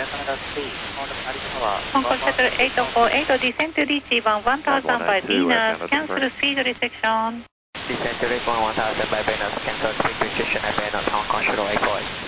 Hong Kong Shuttle 848, descend to DC-1 1000 by Venus, cancel speed restriction. Descend to Recon 1000 by Venus, cancel speed restriction at Venus, Hong Kong Shuttle 848.